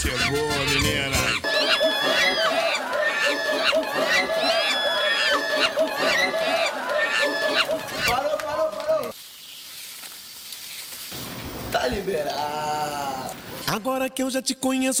Chegou, menina. Parou. Tá liberado. Agora que eu já te conheço,